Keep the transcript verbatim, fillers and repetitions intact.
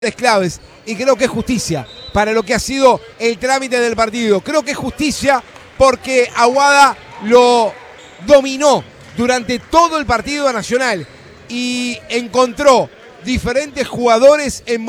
claves y creo que es justicia para lo que ha sido el trámite del partido. Creo que es justicia porque Aguada lo dominó durante todo el partido a Nacional y encontró diferentes jugadores en